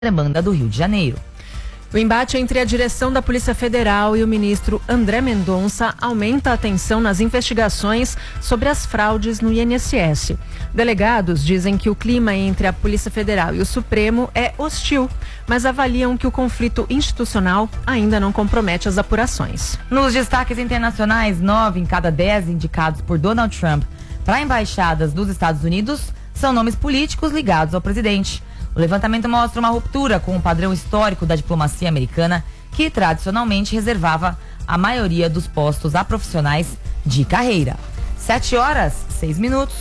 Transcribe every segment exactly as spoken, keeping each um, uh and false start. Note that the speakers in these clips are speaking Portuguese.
demanda do Rio de Janeiro. O embate entre a direção da Polícia Federal e o ministro André Mendonça aumenta a tensão nas investigações sobre as fraudes no I N S S. Delegados dizem que o clima entre a Polícia Federal e o Supremo é hostil, mas avaliam que o conflito institucional ainda não compromete as apurações. Nos destaques internacionais, nove em cada dez indicados por Donald Trump para embaixadas dos Estados Unidos são nomes políticos ligados ao presidente. O levantamento mostra uma ruptura com o padrão histórico da diplomacia americana, que tradicionalmente reservava a maioria dos postos a profissionais de carreira. Sete horas, seis minutos.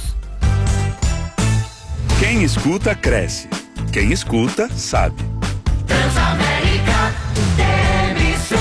Quem escuta, cresce. Quem escuta, sabe. Transamérica, T M C.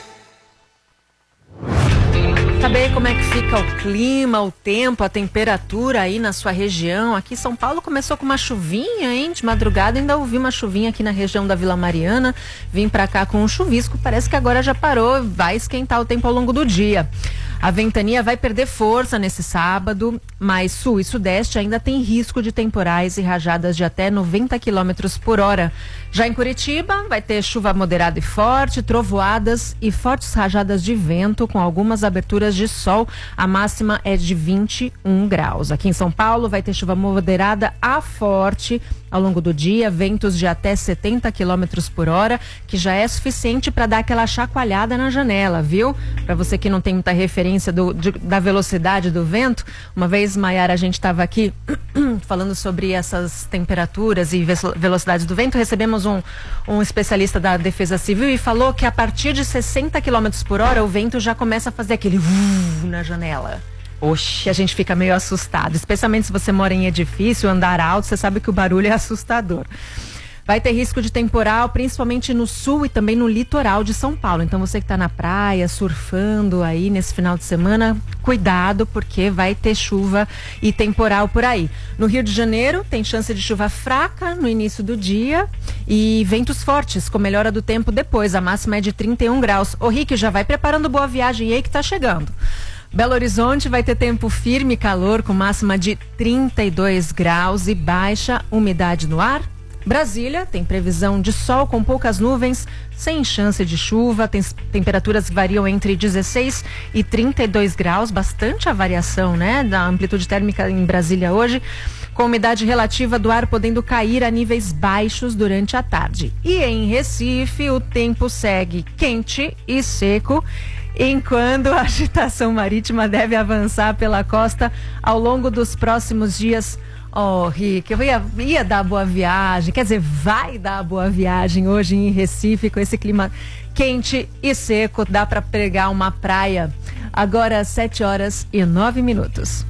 Saber como é que fica o clima, o tempo, a temperatura aí na sua região. Aqui em São Paulo começou com uma chuvinha, hein? De madrugada ainda ouvi uma chuvinha aqui na região da Vila Mariana. Vim pra cá com um chuvisco, parece que agora já parou, vai esquentar o tempo ao longo do dia. A ventania vai perder força nesse sábado, mas sul e sudeste ainda tem risco de temporais e rajadas de até noventa quilômetros por hora. Já em Curitiba, vai ter chuva moderada e forte, trovoadas e fortes rajadas de vento, com algumas aberturas de sol. A máxima é de vinte e um graus. Aqui em São Paulo, vai ter chuva moderada a forte ao longo do dia, ventos de até setenta quilômetros por hora, que já é suficiente para dar aquela chacoalhada na janela, viu? Para você que não tem muita referência do, de, da velocidade do vento, uma vez, Maiara, a gente estava aqui falando sobre essas temperaturas e velocidades do vento, recebemos um, um especialista da Defesa Civil e falou que a partir de sessenta quilômetros por hora o vento já começa a fazer aquele uh, na janela. Oxe, a gente fica meio assustado, especialmente se você mora em edifício, andar alto, você sabe que o barulho é assustador. Vai ter risco de temporal, principalmente no sul e também no litoral de São Paulo. Então você que está na praia, surfando aí nesse final de semana, cuidado, porque vai ter chuva e temporal por aí. No Rio de Janeiro tem chance de chuva fraca no início do dia e ventos fortes, com melhora do tempo depois. A máxima é de trinta e um graus. Ô Rick, já vai preparando boa viagem aí que tá chegando. Belo Horizonte vai ter tempo firme e calor, com máxima de trinta e dois graus e baixa umidade no ar. Brasília tem previsão de sol com poucas nuvens, sem chance de chuva, tem temperaturas que variam entre dezesseis e trinta e dois graus, bastante a variação, né, da amplitude térmica em Brasília hoje, com umidade relativa do ar podendo cair a níveis baixos durante a tarde. E em Recife, o tempo segue quente e seco, enquanto a agitação marítima deve avançar pela costa ao longo dos próximos dias. Oh, Rick, eu ia, ia dar boa viagem, quer dizer, vai dar boa viagem hoje em Recife, com esse clima quente e seco, dá para pegar uma praia. Agora, sete horas e nove minutos.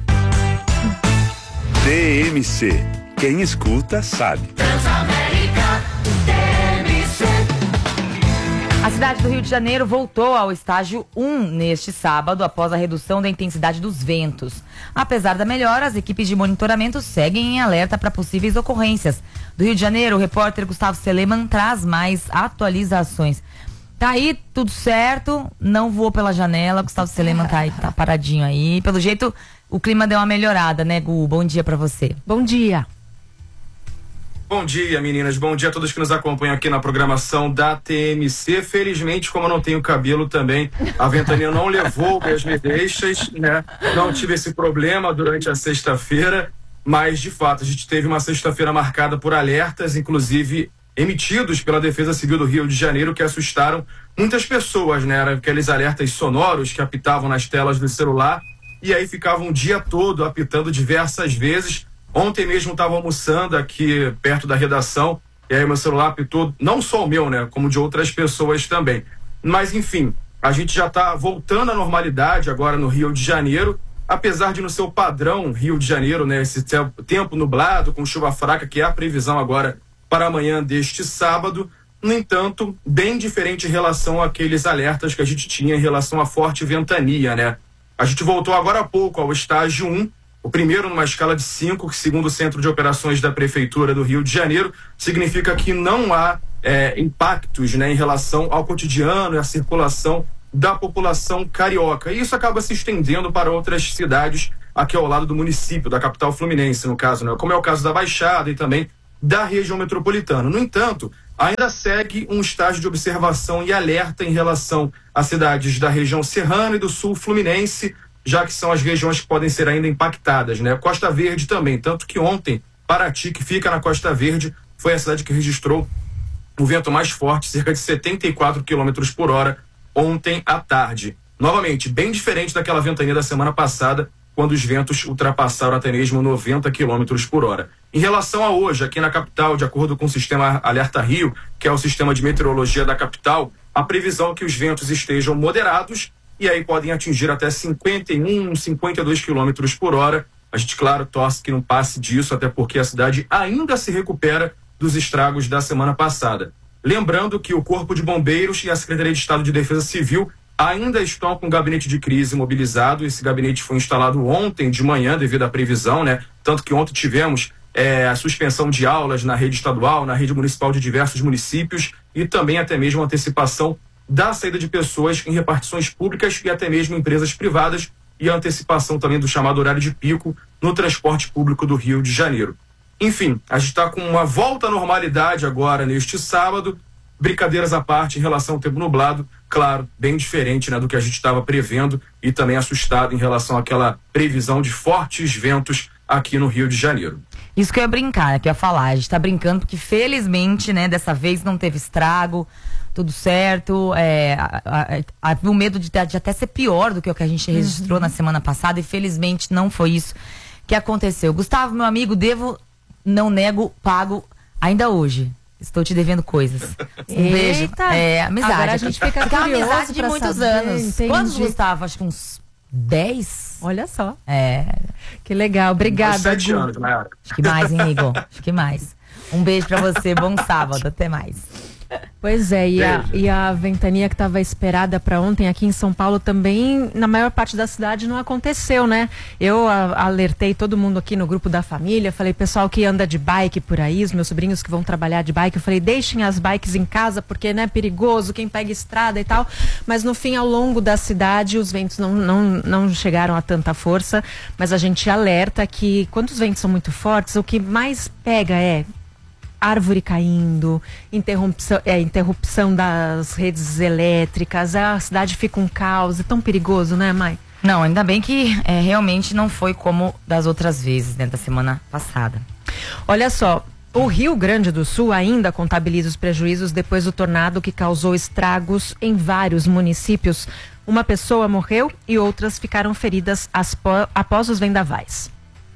T M C. Quem escuta, sabe. Transamérica, T M C. A cidade do Rio de Janeiro voltou ao estágio um neste sábado, após a redução da intensidade dos ventos. Apesar da melhora, as equipes de monitoramento seguem em alerta para possíveis ocorrências. Do Rio de Janeiro, o repórter Gustavo Seleman traz mais atualizações. Tá aí, tudo certo, não voou pela janela, Gustavo Seleman tá, aí, tá paradinho aí. Pelo jeito, o clima deu uma melhorada, né, Gu? Bom dia para você. Bom dia. Bom dia, meninas. Bom dia a todos que nos acompanham aqui na programação da T M C. Felizmente, como eu não tenho cabelo também, a ventania não levou as medeixas, né? Não tive esse problema durante a sexta-feira, mas, de fato, a gente teve uma sexta-feira marcada por alertas, inclusive emitidos pela Defesa Civil do Rio de Janeiro, que assustaram muitas pessoas, né? Eram aqueles alertas sonoros que apitavam nas telas do celular e aí ficavam o dia todo apitando diversas vezes. Ontem mesmo estava almoçando aqui perto da redação e aí meu celular apitou, não só o meu, né, como de outras pessoas também. Mas enfim, a gente já está voltando à normalidade agora no Rio de Janeiro, apesar de no seu padrão Rio de Janeiro, né, esse tempo nublado com chuva fraca, que é a previsão agora para amanhã deste sábado. No entanto, bem diferente em relação àqueles alertas que a gente tinha em relação à forte ventania, né? A gente voltou agora há pouco ao estágio um, o primeiro numa escala de cinco, que segundo o Centro de Operações da Prefeitura do Rio de Janeiro, significa que não há é, impactos, né, em relação ao cotidiano e à circulação da população carioca. E isso acaba se estendendo para outras cidades aqui ao lado do município, da capital fluminense, no caso, né, como é o caso da Baixada e também da região metropolitana. No entanto, ainda segue um estágio de observação e alerta em relação a cidades da região serrana e do sul fluminense, já que são as regiões que podem ser ainda impactadas, né? Costa Verde também, tanto que ontem, Paraty, que fica na Costa Verde, foi a cidade que registrou o vento mais forte, cerca de setenta e quatro quilômetros por hora, ontem à tarde. Novamente, bem diferente daquela ventania da semana passada, quando os ventos ultrapassaram até mesmo noventa quilômetros por hora. Em relação a hoje, aqui na capital, de acordo com o sistema Alerta Rio, que é o sistema de meteorologia da capital, a previsão é que os ventos estejam moderados e aí podem atingir até cinquenta e um, cinquenta e dois quilômetros por hora. A gente, claro, torce que não passe disso, até porque a cidade ainda se recupera dos estragos da semana passada. Lembrando que o Corpo de Bombeiros e a Secretaria de Estado de Defesa Civil ainda estão com o gabinete de crise mobilizado. Esse gabinete foi instalado ontem de manhã devido à previsão, né? Tanto que ontem tivemos é, a suspensão de aulas na rede estadual, na rede municipal de diversos municípios e também até mesmo a antecipação da saída de pessoas em repartições públicas e até mesmo empresas privadas e a antecipação também do chamado horário de pico no transporte público do Rio de Janeiro. Enfim, a gente está com uma volta à normalidade agora neste sábado. Brincadeiras à parte em relação ao tempo nublado, claro, bem diferente, né, do que a gente estava prevendo e também assustado em relação àquela previsão de fortes ventos aqui no Rio de Janeiro. Isso que eu ia brincar, que eu ia falar, a gente tá brincando porque felizmente, né, dessa vez não teve estrago, tudo certo, é, havia o medo de, de até ser pior do que o que a gente registrou uhum. na semana passada e felizmente não foi isso que aconteceu. Gustavo, meu amigo, devo, não nego, pago ainda hoje. Estou te devendo coisas. Um Eita. beijo. É, amizade. Agora a gente fica curioso uma amizade de muitos saber, anos. entendi. Quantos, Gustavo? Acho que uns dez? Olha só. É. Que legal. Obrigada. Sete anos, Mayara. Acho que mais, hein, Igor? Acho que mais. Um beijo pra você. Bom sábado. Até mais. Pois é, e a, e a ventania que estava esperada para ontem aqui em São Paulo também, na maior parte da cidade, não aconteceu, né? Eu a, alertei todo mundo aqui no grupo da família, falei, pessoal que anda de bike por aí, os meus sobrinhos que vão trabalhar de bike, eu falei, deixem as bikes em casa, porque né, é perigoso, quem pega estrada e tal. Mas no fim, ao longo da cidade, os ventos não, não, não chegaram a tanta força, mas a gente alerta que quando os ventos são muito fortes, o que mais pega é árvore caindo, interrupção, é, interrupção das redes elétricas, a cidade fica um caos, é tão perigoso, né, Mai? Não, ainda bem que é, realmente não foi como das outras vezes, né, da semana passada. Olha só, o Rio Grande do Sul ainda contabiliza os prejuízos depois do tornado que causou estragos em vários municípios. Uma pessoa morreu e outras ficaram feridas após os vendavais.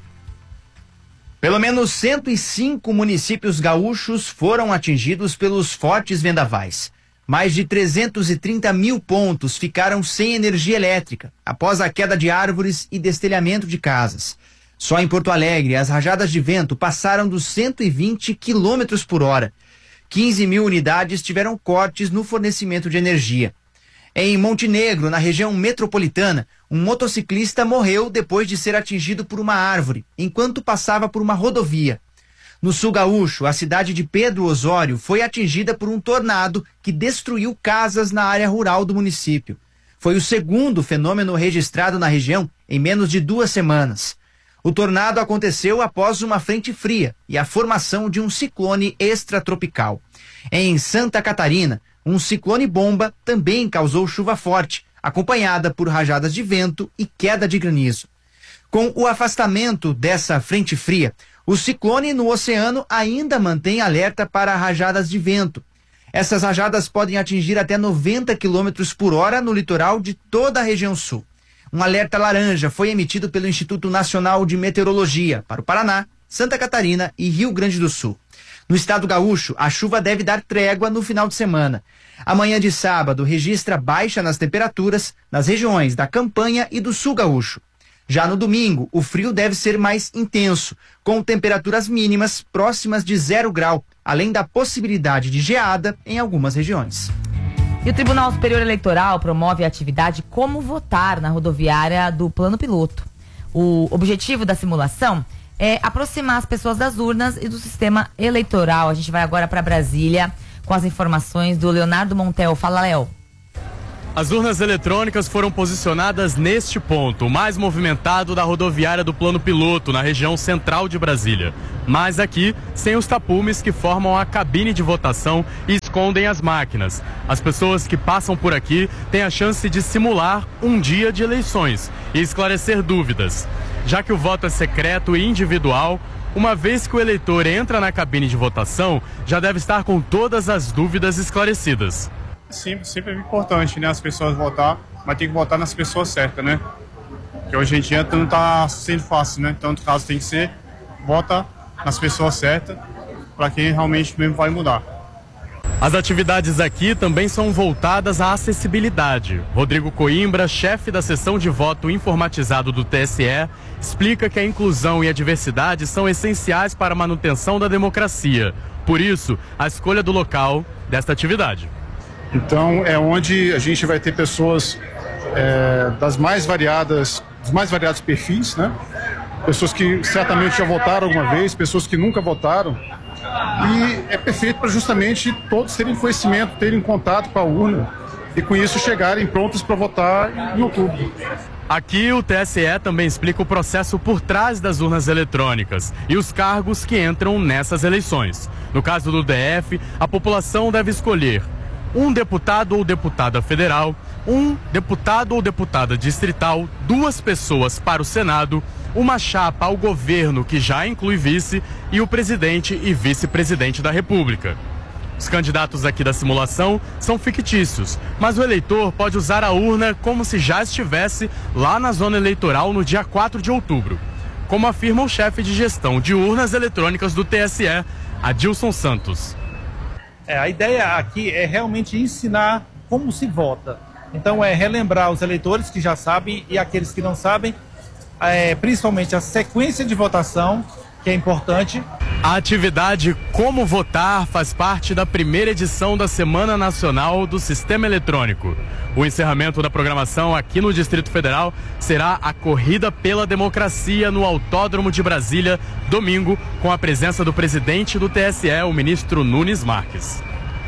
Pelo menos cento e cinco municípios gaúchos foram atingidos pelos fortes vendavais. Mais de trezentos e trinta mil pontos ficaram sem energia elétrica após a queda de árvores e destelhamento de casas. Só em Porto Alegre, as rajadas de vento passaram dos cento e vinte quilômetros por hora. quinze mil unidades tiveram cortes no fornecimento de energia. Em Montenegro, na região metropolitana, um motociclista morreu depois de ser atingido por uma árvore, enquanto passava por uma rodovia. No sul gaúcho, a cidade de Pedro Osório foi atingida por um tornado que destruiu casas na área rural do município. Foi o segundo fenômeno registrado na região em menos de duas semanas. O tornado aconteceu após uma frente fria e a formação de um ciclone extratropical. Em Santa Catarina, um ciclone bomba também causou chuva forte, acompanhada por rajadas de vento e queda de granizo. Com o afastamento dessa frente fria, o ciclone no oceano ainda mantém alerta para rajadas de vento. Essas rajadas podem atingir até noventa quilômetros por hora no litoral de toda a região sul. Um alerta laranja foi emitido pelo Instituto Nacional de Meteorologia para o Paraná, Santa Catarina e Rio Grande do Sul. No estado gaúcho, a chuva deve dar trégua no final de semana. Amanhã de sábado registra baixa nas temperaturas nas regiões da Campanha e do sul gaúcho. Já no domingo, o frio deve ser mais intenso, com temperaturas mínimas próximas de zero grau, além da possibilidade de geada em algumas regiões. E o Tribunal Superior Eleitoral promove a atividade Como Votar na rodoviária do Plano Piloto. O objetivo da simulação é aproximar as pessoas das urnas e do sistema eleitoral. A gente vai agora para Brasília com as informações do Leonardo Montel. Fala, Léo. As urnas eletrônicas foram posicionadas neste ponto, o mais movimentado da rodoviária do Plano Piloto, na região central de Brasília. Mas aqui, sem os tapumes que formam a cabine de votação e escondem as máquinas. As pessoas que passam por aqui têm a chance de simular um dia de eleições e esclarecer dúvidas. Já que o voto é secreto e individual, uma vez que o eleitor entra na cabine de votação, já deve estar com todas as dúvidas esclarecidas. Sempre, sempre é importante, né, as pessoas votar, mas tem que votar nas pessoas certas, né? Porque hoje em dia não está sendo fácil, né? Então, no caso, tem que ser, vota nas pessoas certas, para quem realmente mesmo vai mudar. As atividades aqui também são voltadas à acessibilidade. Rodrigo Coimbra, chefe da seção de voto informatizado do T S E, explica que a inclusão e a diversidade são essenciais para a manutenção da democracia. Por isso, a escolha do local desta atividade. Então, é onde a gente vai ter pessoas é, das mais variadas, dos mais variados perfis, né? Pessoas que certamente já votaram alguma vez, pessoas que nunca votaram. E é perfeito para justamente todos terem conhecimento, terem contato com a urna e com isso chegarem prontos para votar em outubro. Aqui o T S E também explica o processo por trás das urnas eletrônicas e os cargos que entram nessas eleições. No caso do D F, a população deve escolher um deputado ou deputada federal, um deputado ou deputada distrital, duas pessoas para o Senado, uma chapa ao governo que já inclui vice e o presidente e vice-presidente da República. Os candidatos aqui da simulação são fictícios, mas o eleitor pode usar a urna como se já estivesse lá na zona eleitoral no dia quatro de outubro, como afirma o chefe de gestão de urnas eletrônicas do T S E, Adilson Santos. É, a ideia aqui é realmente ensinar como se vota. Então é relembrar os eleitores que já sabem e aqueles que não sabem, é, principalmente a sequência de votação, que é importante. A atividade Como Votar faz parte da primeira edição da Semana Nacional do Sistema Eletrônico. O encerramento da programação aqui no Distrito Federal será a Corrida pela Democracia no Autódromo de Brasília, domingo, com a presença do presidente do T S E, o ministro Nunes Marques.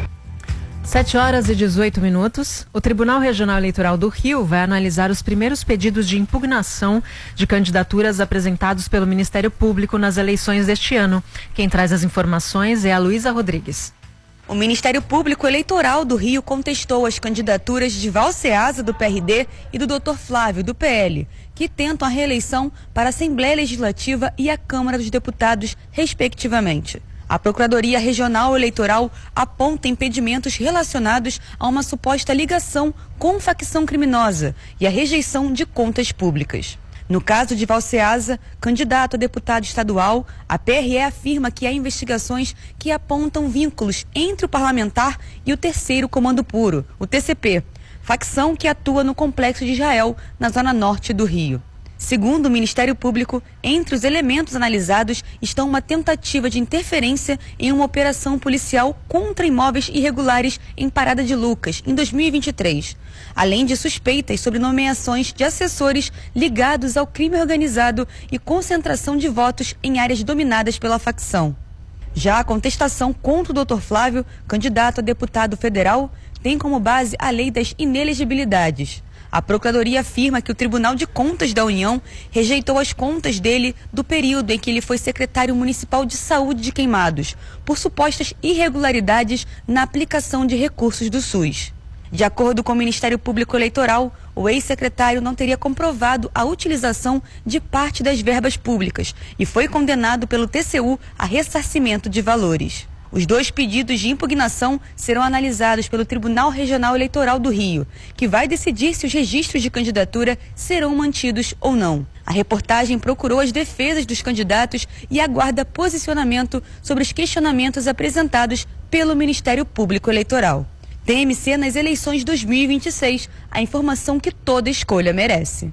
sete horas e dezoito minutos. O Tribunal Regional Eleitoral do Rio vai analisar os primeiros pedidos de impugnação de candidaturas apresentados pelo Ministério Público nas eleições deste ano. Quem traz as informações é a Luísa Rodrigues. O Ministério Público Eleitoral do Rio contestou as candidaturas de Val Ceasa, do P R D, e do doutor Flávio, do P L, que tentam a reeleição para a Assembleia Legislativa e a Câmara dos Deputados, respectivamente. A Procuradoria Regional Eleitoral aponta impedimentos relacionados a uma suposta ligação com facção criminosa e a rejeição de contas públicas. No caso de Val Ceasa, candidato a deputado estadual, a P R E afirma que há investigações que apontam vínculos entre o parlamentar e o Terceiro Comando Puro, o T C P, facção que atua no Complexo de Israel, na zona norte do Rio. Segundo o Ministério Público, entre os elementos analisados estão uma tentativa de interferência em uma operação policial contra imóveis irregulares em Parada de Lucas, em dois mil e vinte e três, além de suspeitas sobre nomeações de assessores ligados ao crime organizado e concentração de votos em áreas dominadas pela facção. Já a contestação contra o doutor Flávio, candidato a deputado federal, tem como base a lei das inelegibilidades. A Procuradoria afirma que o Tribunal de Contas da União rejeitou as contas dele do período em que ele foi secretário municipal de saúde de Queimados, por supostas irregularidades na aplicação de recursos do SUS. De acordo com o Ministério Público Eleitoral, o ex-secretário não teria comprovado a utilização de parte das verbas públicas e foi condenado pelo T C U a ressarcimento de valores. Os dois pedidos de impugnação serão analisados pelo Tribunal Regional Eleitoral do Rio, que vai decidir se os registros de candidatura serão mantidos ou não. A reportagem procurou as defesas dos candidatos e aguarda posicionamento sobre os questionamentos apresentados pelo Ministério Público Eleitoral. T M C nas eleições dois mil e vinte e seis, a informação que toda escolha merece.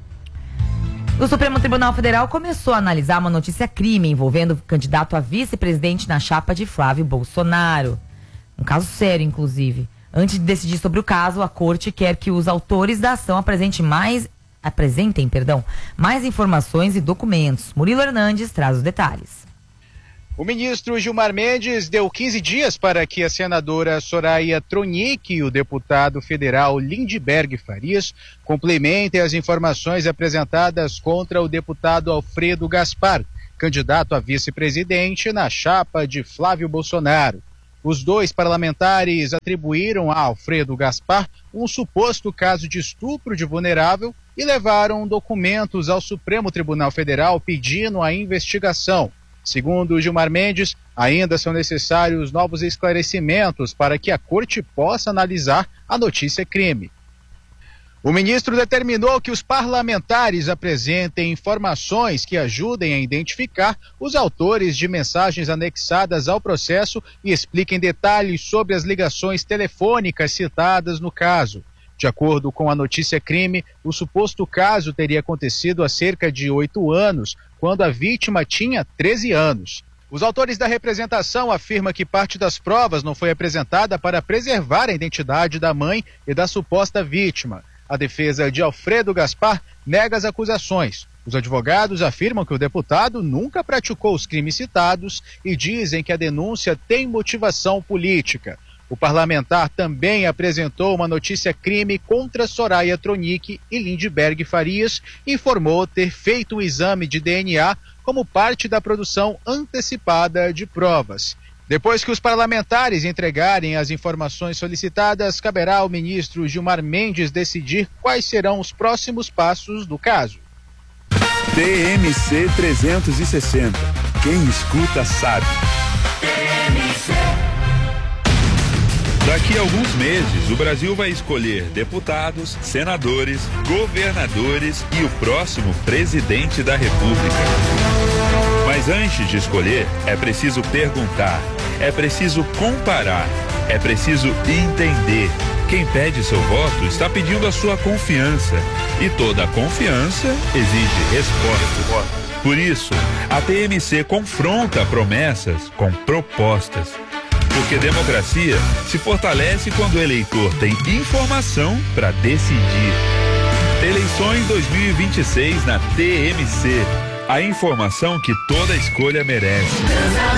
O Supremo Tribunal Federal começou a analisar uma notícia crime envolvendo o candidato a vice-presidente na chapa de Flávio Bolsonaro. Um caso sério, inclusive. Antes de decidir sobre o caso, a corte quer que os autores da ação apresentem mais, apresentem, perdão, mais informações e documentos. Murilo Hernandes traz os detalhes. O ministro Gilmar Mendes deu quinze dias para que a senadora Soraya Tronic e o deputado federal Lindbergh Farias complementem as informações apresentadas contra o deputado Alfredo Gaspar, candidato a vice-presidente na chapa de Flávio Bolsonaro. Os dois parlamentares atribuíram a Alfredo Gaspar um suposto caso de estupro de vulnerável e levaram documentos ao Supremo Tribunal Federal pedindo a investigação. Segundo Gilmar Mendes, ainda são necessários novos esclarecimentos para que a corte possa analisar a notícia-crime. O ministro determinou que os parlamentares apresentem informações que ajudem a identificar os autores de mensagens anexadas ao processo e expliquem detalhes sobre as ligações telefônicas citadas no caso. De acordo com a notícia-crime, o suposto caso teria acontecido há cerca de oito anos, quando a vítima tinha treze anos. Os autores da representação afirmam que parte das provas não foi apresentada para preservar a identidade da mãe e da suposta vítima. A defesa de Alfredo Gaspar nega as acusações. Os advogados afirmam que o deputado nunca praticou os crimes citados e dizem que a denúncia tem motivação política. O parlamentar também apresentou uma notícia-crime contra Soraya Tronic e Lindbergh Farias e informou ter feito o exame de D N A como parte da produção antecipada de provas. Depois que os parlamentares entregarem as informações solicitadas, caberá ao ministro Gilmar Mendes decidir quais serão os próximos passos do caso. T M C trezentos e sessenta. Quem escuta sabe. Daqui a alguns meses, o Brasil vai escolher deputados, senadores, governadores e o próximo presidente da República. Mas antes de escolher, é preciso perguntar, é preciso comparar, é preciso entender. Quem pede seu voto está pedindo a sua confiança. E toda confiança exige resposta. Por isso, a T M C confronta promessas com propostas. Porque democracia se fortalece quando o eleitor tem informação para decidir. Eleições dois mil e vinte e seis na T M C. A informação que toda escolha merece.